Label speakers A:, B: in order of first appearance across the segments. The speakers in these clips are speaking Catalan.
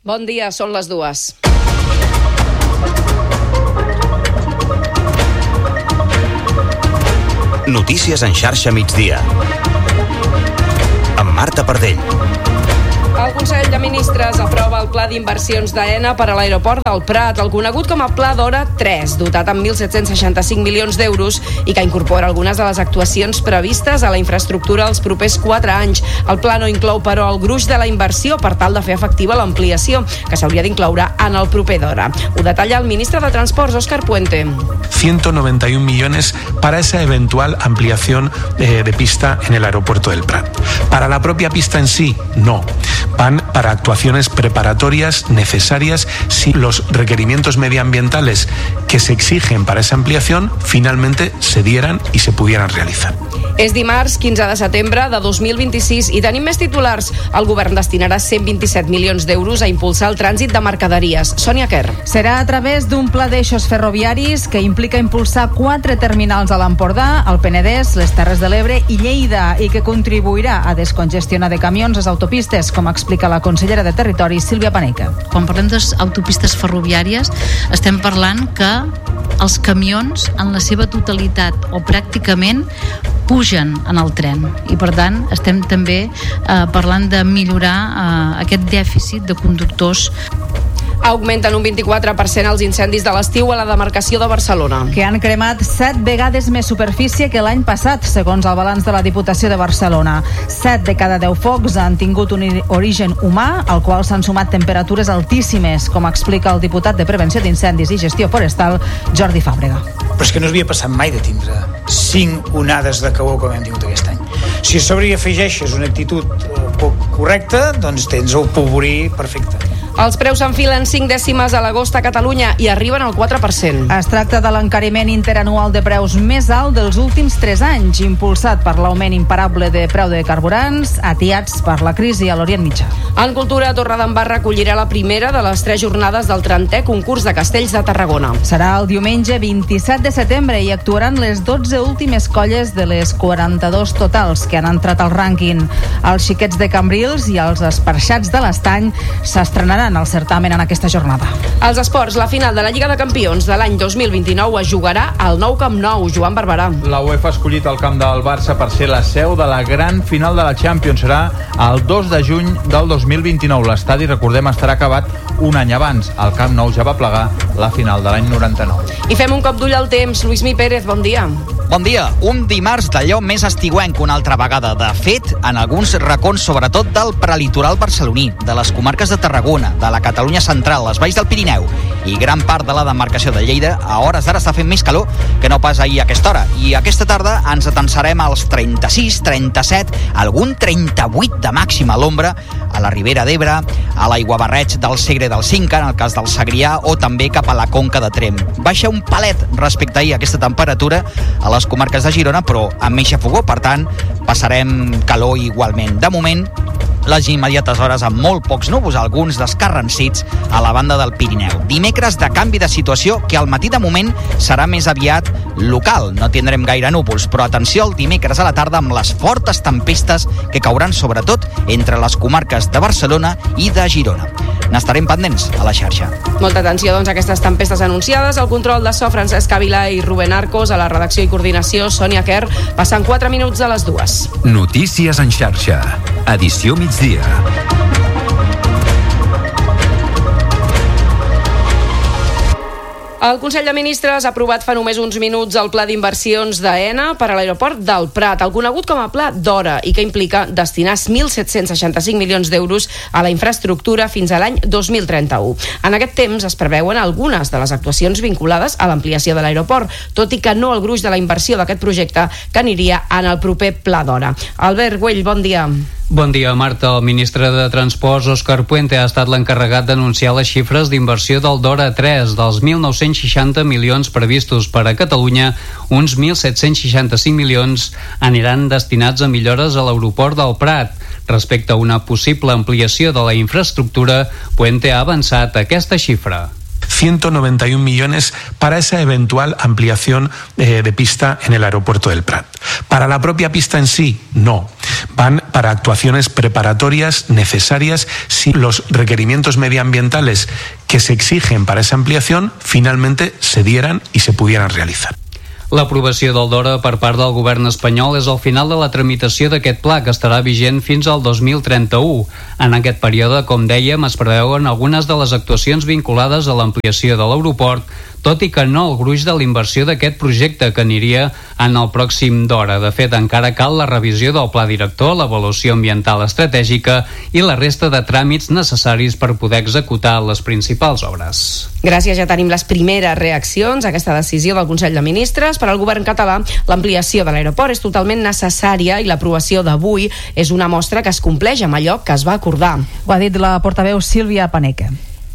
A: Bon dia, són les 2.
B: Notícies en xarxa migdia. Amb Marta Pardell.
A: El Consell de Ministres aprova el pla d'inversions d'AENA per a l'aeroport del Prat, el conegut com a Pla d'Hora 3, dotat amb 1.765 milions d'euros i que incorpora algunes de les actuacions previstes a la infraestructura els propers 4 anys. El pla no inclou, però, el gruix de la inversió per tal de fer efectiva l'ampliació, que s'hauria d'incloure en el proper d'hora. Ho detalla el ministre de Transports, Óscar Puente.
C: 191 millones para esa eventual ampliación de pista en el aeropuerto del Prat. Para la propia pista en sí, no. Van para actuaciones preparatorias necesarias si los requerimientos medioambientales que se exigen para esa ampliación finalmente se dieran y se pudieran realizar.
A: És dimarts 15 de setembre de 2026 i tenim més titulars. El govern destinarà 127 milions d'euros a impulsar el trànsit de mercaderies. Sònia Quer.
D: Serà a través d'un pla d'eixos ferroviaris que implica impulsar 4 terminals a l'Empordà, el Penedès, les Terres de l'Ebre i Lleida, i que contribuirà a descongestionar de camions les autopistes, com explica la consellera de Territori, Sílvia Paneca.
E: Quan parlem d'autopistes ferroviàries, estem parlant que els camions, en la seva totalitat o pràcticament, pugen en el tren i, per tant, estem també parlant de millorar aquest dèficit de conductors.
A: Augmenten un 24% els incendis de l'estiu a la demarcació de Barcelona.
D: Que han cremat 7 vegades més superfície que l'any passat, segons el balanç de la Diputació de Barcelona. 7 de cada 10 focs han tingut un origen humà, al qual s'han sumat temperatures altíssimes, com explica el diputat de Prevenció d'Incendis i Gestió Forestal, Jordi Fàbrega.
F: Però és que no havia passat mai de tindre 5 onades de calor com hem tingut aquest any. Si a sobre hi afegeixes una actitud poc correcta, doncs tens el polvorí perfecte.
A: Els preus s'enfilen 5 dècimes a l'agost a Catalunya i arriben al 4%.
D: Es tracta de l'encariment interanual de preus més alt dels últims 3 anys, impulsat per l'augment imparable de preu de carburants, atiats per la crisi a l'Orient Mitjà.
A: En cultura, Torredembarra acollirà la primera de les 3 jornades del 30è concurs de castells de Tarragona.
D: Serà el diumenge 27 de setembre i actuaran les 12 últimes colles de les 42 totals que han entrat al rànquing. Els xiquets de Cambrils i els esparxats de l'Estany s'estrenaran al certamen en aquesta jornada.
A: Als esports, la final de la Lliga de Campions de l'any 2029 es jugarà al nou Camp Nou. Joan Barberà.
G: La UEFA ha escollit el camp del Barça per ser la seu de la gran final de la Champions. Serà el 2 de juny del 2029. L'estadi, recordem, estarà acabat un any abans. El Camp Nou ja va plegar la final de l'any 99.
A: I fem un cop d'ull al temps. Luismi Pérez, bon dia.
H: Bon dia. Un dimarts d'allò més estiuenc una altra vegada. De fet, en alguns racons, sobretot del prelitoral barceloní, de les comarques de Tarragona, de la Catalunya central, les valls del Pirineu i gran part de la demarcació de Lleida, a hores d'ara està fent més calor que no pas ahir a aquesta hora. I aquesta tarda ens atensarem als 36, 37, algun 38 de màxima a l'ombra, a la Ribera d'Ebre, a l'Aiguabarreig del Segre del Cinca, en el cas del Segrià, o també cap a la Conca de Tremp. Baixa un palet respecte a ahir aquesta temperatura a les comarques de Girona, però amb més xafogó, per tant, passarem calor igualment. De moment, les immediates hores amb molt pocs núvols, alguns descarrancits a la banda del Pirineu. Dimecres de canvi de situació que al matí de moment serà més aviat local. No tindrem gaire núvols, però atenció el dimecres a la tarda amb les fortes tempestes que cauran sobretot entre les comarques de Barcelona i de Girona. N'estarem pendents a la xarxa.
A: Molta atenció, doncs, a aquestes tempestes anunciades. El control de so, Francesc Avilà i Rubén Arcos. A la redacció i coordinació, Sònia Quer. Passant 4 minuts de les 2.
B: Notícies en xarxa. Edició migdia.
A: El Consell de Ministres ha aprovat fa només uns minuts el pla d'inversions d'AENA per a l'aeroport del Prat, el conegut com a Pla d'Hora, i que implica destinar 1.765 milions d'euros a la infraestructura fins a l'any 2031. En aquest temps es preveuen algunes de les actuacions vinculades a l'ampliació de l'aeroport, tot i que no el gruix de la inversió d'aquest projecte, que aniria en el proper Pla d'Hora. Albert Güell, bon dia.
I: Bon dia, Marta. El ministre de Transports, Óscar Puente, ha estat l'encarregat d'anunciar les xifres d'inversió del d'Hora 3. Dels 1.960 milions previstos per a Catalunya, uns 1.765 milions aniran destinats a millores a l'aeroport del Prat. Respecte a una possible ampliació de la infraestructura, Puente ha avançat aquesta xifra.
C: 191 millones para esa eventual ampliación de pista en el aeropuerto del Prat. Para la propia pista en sí, no. Van para actuaciones preparatorias necesarias si los requerimientos medioambientales que se exigen para esa ampliación finalmente se dieran y se pudieran realizar.
I: L'aprovació del DORA per part del govern espanyol és el final de la tramitació d'aquest pla, que estarà vigent fins al 2031. En aquest període, com dèiem, es preveuen algunes de les actuacions vinculades a l'ampliació de l'aeroport, tot i que no el gruix de la inversió d'aquest projecte, que aniria en el pròxim DORA. De fet, encara cal la revisió del pla director, l'avaluació ambiental estratègica i la resta de tràmits necessaris per poder executar les principals obres.
A: Gràcies, ja tenim les primeres reaccions a aquesta decisió del Consell de Ministres. Per al govern català, l'ampliació de l'aeroport és totalment necessària i l'aprovació d'avui és una mostra que es compleix amb allò que es va acordar.
D: Ho ha dit la portaveu Sílvia Paneque.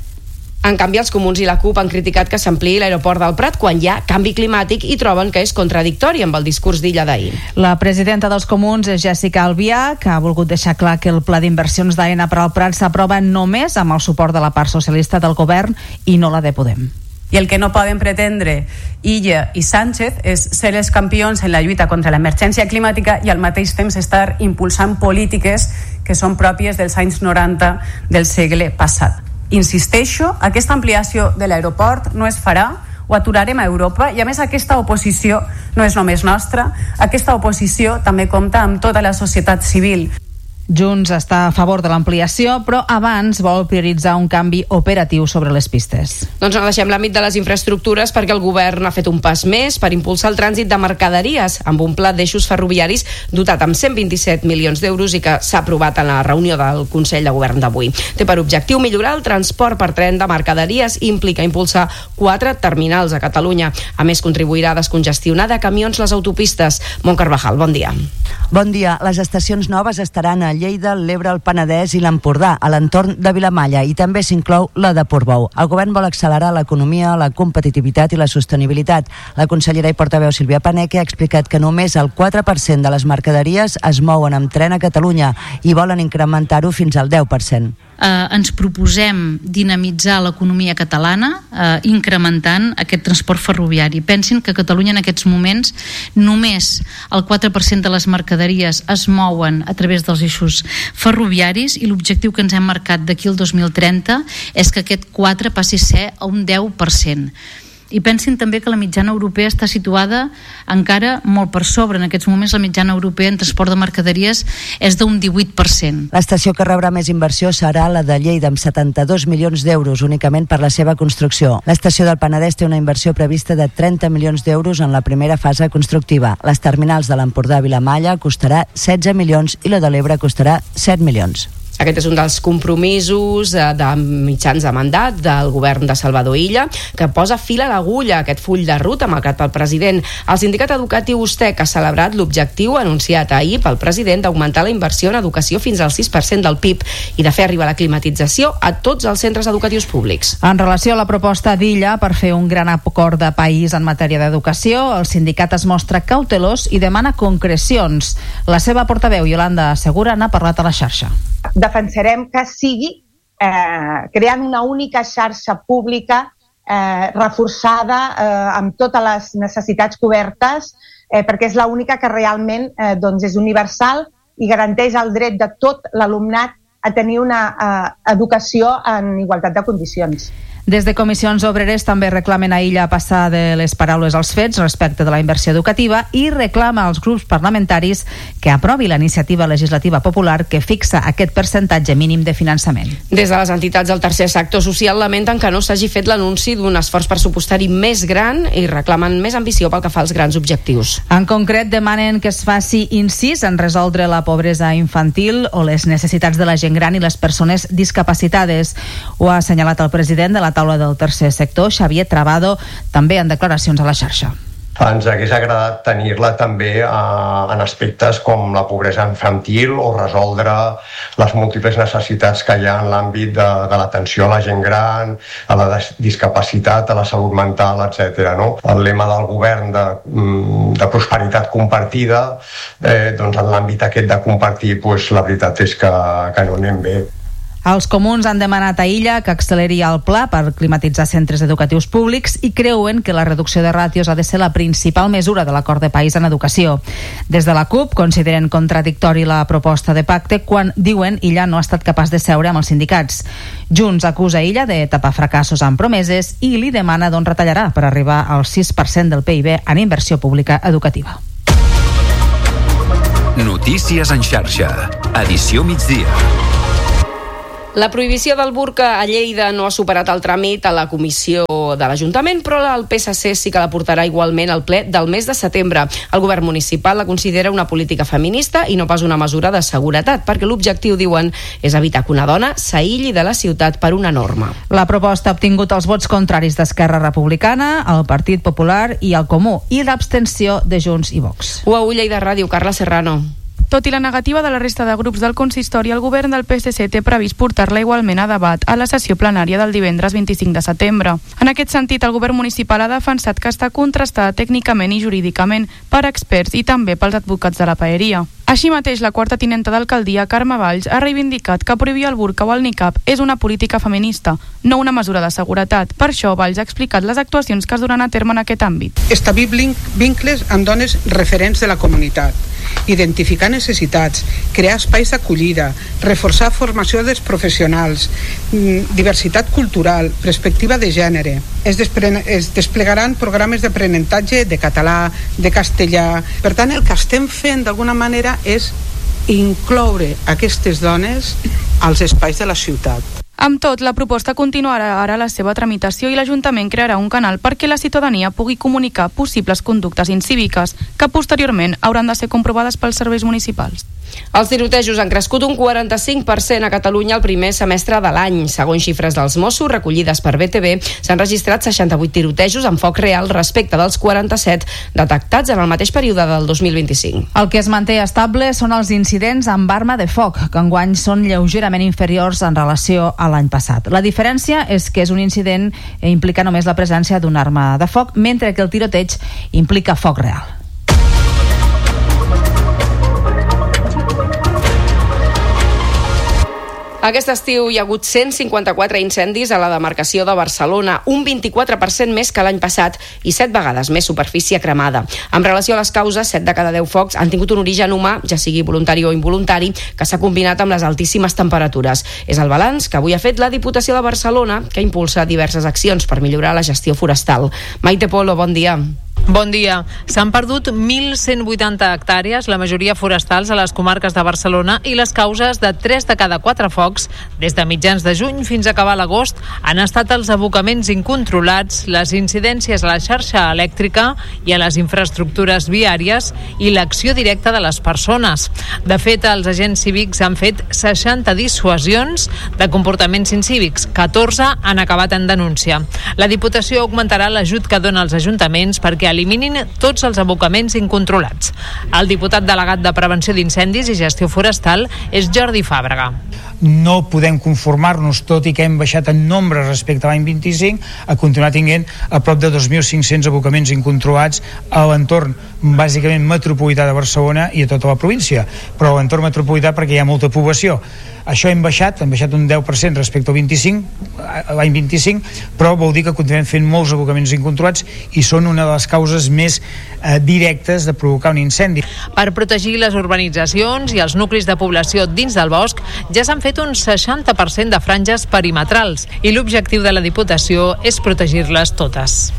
A: En canvi, els comuns i la CUP han criticat que s'ampliï l'aeroport del Prat quan hi ha canvi climàtic i troben que és contradictori amb el discurs d'Illa d'ahir.
D: La presidenta dels comuns és Jessica Albiach, que ha volgut deixar clar que el pla d'inversions d'AENA per al Prat s'aprova només amb el suport de la part socialista del govern i no la de Podem.
J: I el que no poden pretendre Illa i Sánchez és ser els campions en la lluita contra l'emergència climàtica i al mateix temps estar impulsant polítiques que són pròpies dels anys 90 del segle passat. Insisteixo, aquesta ampliació de l'aeroport no es farà, ho aturarem a Europa i a més aquesta oposició no és només nostra, aquesta oposició també compta amb tota la societat civil.
D: Junts està a favor de l'ampliació, però abans vol prioritzar un canvi operatiu sobre les pistes.
A: Doncs no deixem l'àmbit de les infraestructures perquè el govern ha fet un pas més per impulsar el trànsit de mercaderies amb un pla d'eixos ferroviaris dotat amb 127 milions d'euros i que s'ha aprovat en la reunió del Consell de Govern d'avui. Té per objectiu millorar el transport per tren de mercaderies i implica impulsar 4 terminals a Catalunya. A més, contribuirà a descongestionar de camions les autopistes. Mont Carvajal, bon dia.
K: Bon dia. Les estacions noves estaran a Lleida, l'Ebre, el Penedès i l'Empordà, a l'entorn de Vilamalla, i també s'inclou la de Portbou. El govern vol accelerar l'economia, la competitivitat i la sostenibilitat. La consellera i portaveu Sílvia Paneque ha explicat que només el 4% de les mercaderies es mouen amb tren a Catalunya i volen incrementar-ho fins al 10%.
E: Ens proposem dinamitzar l'economia catalana incrementant aquest transport ferroviari. Pensin que a Catalunya en aquests moments només el 4% de les mercaderies es mouen a través dels eixos ferroviaris i l'objectiu que ens hem marcat d'aquí al 2030 és que aquest 4 passi a ser a un 10%. I pensin també que la mitjana europea està situada encara molt per sobre. En aquests moments la mitjana europea en transport de mercaderies és d'un 18%.
K: L'estació que rebrà més inversió serà la de Lleida, amb 72 milions d'euros únicament per la seva construcció. L'estació del Penedès té una inversió prevista de 30 milions d'euros en la primera fase constructiva. Les terminals de l'Empordà Vilamalla costarà 16 milions i la de l'Ebre costarà 7 milions.
A: Aquest és un dels compromisos de mitjans de mandat del govern de Salvador Illa, que posa fil a l'agulla a aquest full de ruta marcat pel president. El sindicat educatiu USTEC ha celebrat l'objectiu anunciat ahir pel president d'augmentar la inversió en educació fins al 6% del PIB i de fer arribar la climatització a tots els centres educatius públics.
D: En relació a la proposta d'Illa per fer un gran acord de país en matèria d'educació, el sindicat es mostra cautelós i demana concrecions. La seva portaveu, Yolanda Segura, n'ha parlat a la xarxa.
L: Defensarem que sigui creant una única xarxa pública reforçada amb totes les necessitats cobertes perquè és l'única que realment és universal i garanteix el dret de tot l'alumnat a tenir una educació en igualtat de condicions.
D: Des de Comissions Obreres també reclamen a Illa passar de les paraules als fets respecte de la inversió educativa i reclama als grups parlamentaris que aprovi la iniciativa legislativa popular que fixa aquest percentatge mínim de finançament.
A: Des de les entitats del tercer sector social lamenten que no s'hagi fet l'anunci d'un esforç pressupostari més gran i reclamen més ambició pel que fa als grans objectius.
D: En concret, demanen que es faci incís en resoldre la pobresa infantil o les necessitats de la gent gran i les persones discapacitades. Ho ha assenyalat el president de la taula del tercer sector, Xavier Trabado, també en declaracions a la xarxa.
M: Ens hagués agradat tenir-la també en aspectes com la pobresa infantil o resoldre les múltiples necessitats que hi ha en l'àmbit de l'atenció a la gent gran, a la discapacitat, a la salut mental, etc. No? El lema del govern de prosperitat compartida, doncs en l'àmbit aquest de compartir, la veritat és que no anem bé.
D: Els comuns han demanat a Illa que acceleri el pla per climatitzar centres educatius públics i creuen que la reducció de ràtios ha de ser la principal mesura de l'acord de país en educació. Des de la CUP consideren contradictori la proposta de pacte quan diuen Illa no ha estat capaç de seure amb els sindicats. Junts acusa Illa de tapar fracassos amb promeses i li demana d'on retallarà per arribar al 6% del PIB en inversió pública educativa.
B: Notícies en xarxa. Edició migdia.
A: La prohibició del burca a Lleida no ha superat el tràmit a la comissió de l'Ajuntament, però el PSC sí que la portarà igualment al ple del mes de setembre. El govern municipal la considera una política feminista i no pas una mesura de seguretat, perquè l'objectiu, diuen, és evitar que una dona s'aïlli de la ciutat per una norma.
D: La proposta ha obtingut els vots contraris d'Esquerra Republicana, el Partit Popular i el Comú, i l'abstenció de Junts i Vox.
A: UAU Lleida Ràdio, Carla Serrano.
N: Tot i la negativa de la resta de grups del consistori, el govern del PSC té previst portar-la igualment a debat a la sessió plenària del divendres 25 de setembre. En aquest sentit, el govern municipal ha defensat que està contrastada tècnicament i jurídicament per experts i també pels advocats de la paeria. Així mateix, la quarta tinenta d'alcaldia, Carme Valls, ha reivindicat que prohibir el burca o el niqab és una política feminista, no una mesura de seguretat. Per això, Valls ha explicat les actuacions que es duran a terme en aquest àmbit.
O: Establir vincles amb dones referents de la comunitat, identificar necessitats, crear espais d'acollida, reforçar formació dels professionals, diversitat cultural, perspectiva de gènere. Es desplegaran programes d'aprenentatge de català, de castellà. Per tant, el que estem fent d'alguna manera és incloure aquestes dones als espais de la ciutat.
N: Amb tot, la proposta continuarà ara la seva tramitació i l'Ajuntament crearà un canal perquè la ciutadania pugui comunicar possibles conductes incíviques que posteriorment hauran de ser comprovades pels serveis municipals.
A: Els tirotejos han crescut un 45% a Catalunya el primer semestre de l'any. Segons xifres dels Mossos recollides per BTV, s'han registrat 68 tirotejos amb foc real respecte dels 47 detectats en el mateix període del 2025.
D: El que es manté estable són els incidents amb arma de foc, que enguany són lleugerament inferiors en relació a l'any passat. La diferència és que és un incident que implica només la presència d'una arma de foc, mentre que el tiroteig implica foc real.
A: Aquest estiu hi ha hagut 154 incendis a la demarcació de Barcelona, un 24% més que l'any passat i 7 vegades més superfície cremada. En relació a les causes, 7 de cada 10 focs han tingut un origen humà, ja sigui voluntari o involuntari, que s'ha combinat amb les altíssimes temperatures. És el balanç que avui ha fet la Diputació de Barcelona, que impulsa diverses accions per millorar la gestió forestal. Maite Polo, bon dia.
P: Bon dia. S'han perdut 1.180 hectàrees, la majoria forestals a les comarques de Barcelona, i les causes de 3 de cada 4 focs, des de mitjans de juny fins a acabar l'agost, han estat els abocaments incontrolats, les incidències a la xarxa elèctrica i a les infraestructures viàries i l'acció directa de les persones. De fet, els agents cívics han fet 60 dissuasions de comportaments incívics, 14 han acabat en denúncia. La Diputació augmentarà l'ajut que dona als ajuntaments perquè eliminin tots els abocaments incontrolats. El diputat delegat de Prevenció d'Incendis i Gestió Forestal és Jordi Fàbrega.
F: No podem conformar-nos, tot i que hem baixat en nombre respecte a l'any 25, a continuar tinguent a prop de 2.500 abocaments incontrolats a l'entorn bàsicament metropolità de Barcelona i a tota la província, però a l'entorn metropolità perquè hi ha molta població. Això hem baixat un 10% respecte al 25, l'any 25, però vol dir que continuem fent molts abocaments incontrolats i són una de les causes més directes de provocar un incendi.
P: Per protegir les urbanitzacions i els nuclis de població dins del bosc ja s'han fet un 60% de franges perimetrals i l'objectiu de la Diputació és protegir-les totes.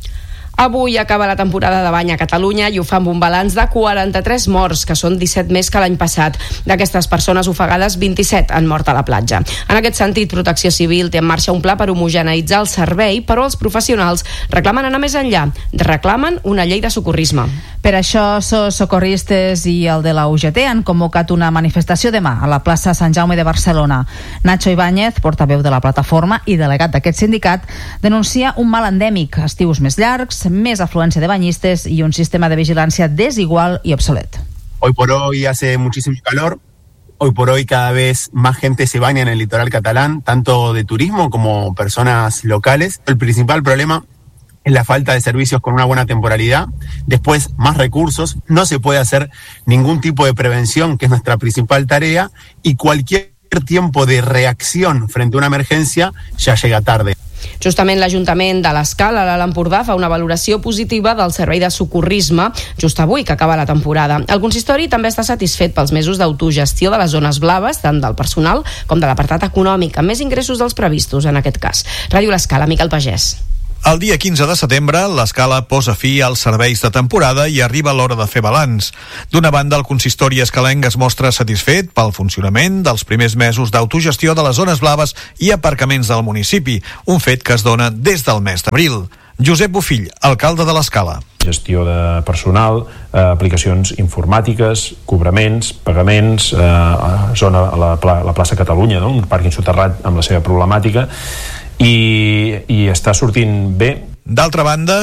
A: Avui acaba la temporada de bany a Catalunya i ho fa amb un balanç de 43 morts, que són 17 més que l'any passat. D'aquestes persones ofegades, 27 han mort a la platja. En aquest sentit, Protecció Civil té en marxa un pla per homogeneïtzar el servei, però els professionals reclamen anar més enllà. Reclamen una llei de socorrisme.
D: Per això, SOS Socorristes i el de la UGT han convocat una manifestació demà a la plaça Sant Jaume de Barcelona. Nacho Ibáñez, portaveu de la plataforma i delegat d'aquest sindicat, denuncia un mal endèmic, estius més llargs, més afluència de banyistes y un sistema de vigilancia desigual y obsoleto.
Q: Hoy por hoy hace muchísimo calor, hoy por hoy cada vez más gente se baña en el litoral catalán, tanto de turismo como personas locales. El principal problema es la falta de servicios con una buena temporalidad, después más recursos, no se puede hacer ningún tipo de prevención, que es nuestra principal tarea, y cualquier El tiempo de reacción frente a una emergencia ya llega tarde.
A: Justament l'Ajuntament de l'Escala, a l'Alt Empordà, fa una valoració positiva del servei de socorrisme just avui, que acaba la temporada. El consistori també està satisfet pels mesos d'autogestió de les zones blaves, tant del personal com de l'apartat econòmic, amb més ingressos dels previstos, en aquest cas. Ràdio l'Escala, Miquel Pagès.
R: El dia 15 de setembre, l'Escala posa fi als serveis de temporada i arriba l'hora de fer balanç. D'una banda, el consistori escalenc es mostra satisfet pel funcionament dels primers mesos d'autogestió de les zones blaves i aparcaments del municipi, un fet que es dona des del mes d'abril. Josep Bofill, alcalde de l'Escala.
S: Gestió de personal, aplicacions informàtiques, cobraments, pagaments, zona a la plaça Catalunya, no? Un pàrquing soterrat amb la seva problemàtica, i està sortint bé.
R: D'altra banda,